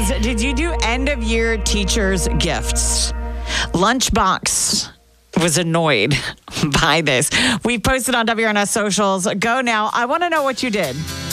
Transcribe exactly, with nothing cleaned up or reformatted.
socials, did you do end of year teachers gifts? Lunchbox was annoyed by this. We posted on W R N S socials. Go now. I want to know what you did.